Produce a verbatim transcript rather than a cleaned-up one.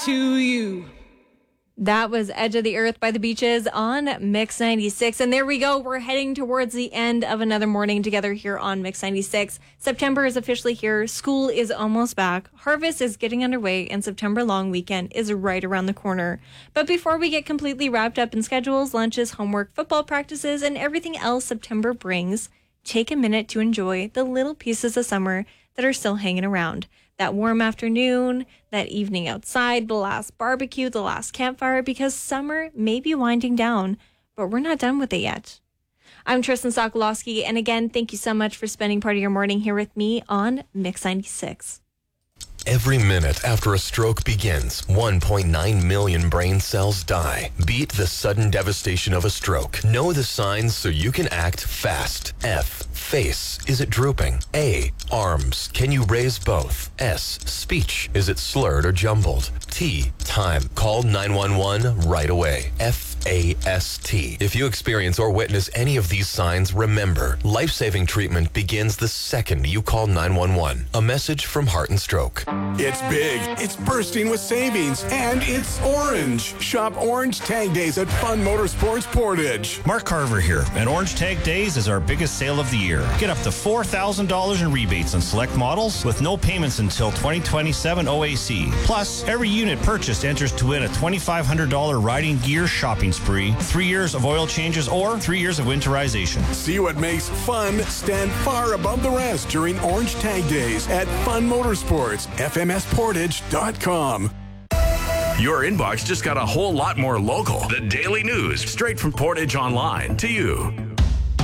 to you. That was Edge of the Earth by the Beaches on Mix ninety-six. And there we go. We're heading towards the end of another morning together here on Mix ninety-six. September is officially here. School is almost back. Harvest is getting underway, and September long weekend is right around the corner. But before we get completely wrapped up in schedules, lunches, homework, football practices, and everything else September brings, take a minute to enjoy the little pieces of summer that are still hanging around. That warm afternoon, that evening outside, the last barbecue, the last campfire, because summer may be winding down, but we're not done with it yet. I'm Tristan Sokolowski, and again, thank you so much for spending part of your morning here with me on Mix ninety-six. Every minute after a stroke begins, one point nine million brain cells die. Beat the sudden devastation of a stroke. Know the signs so you can act fast. F. Face. Is it drooping? A. Arms. Can you raise both? S. Speech. Is it slurred or jumbled? T. Time. Call nine one one right away. F. A S T. If you experience or witness any of these signs, remember, life-saving treatment begins the second you call nine one one. A message from Heart and Stroke. It's big, it's bursting with savings, and it's orange. Shop Orange Tag Days at Fun Motorsports Portage. Mark Carver here, and Orange Tag Days is our biggest sale of the year. Get up to four thousand dollars in rebates on select models with no payments until twenty twenty-seven O A C. Plus, every unit purchased enters to win a twenty-five hundred dollars riding gear shopping spree, three years of oil changes, or three years of winterization. See what makes fun stand far above the rest during Orange Tag Days at Fun Motorsports, F M S portage dot com. Your inbox just got a whole lot more local. The daily news, straight from Portage Online to you.